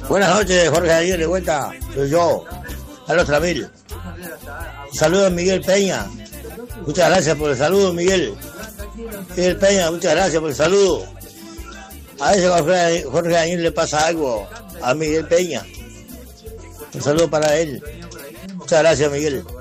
Buenas noches, Jorge Daniel de vuelta, soy yo, Carlos Tramil. Saludos a Miguel Peña. Muchas gracias por el saludo, Miguel. Miguel Peña, muchas gracias por el saludo. A veces Jorge Daniel le pasa algo a Miguel Peña. Un saludo para él. Muchas gracias, Miguel.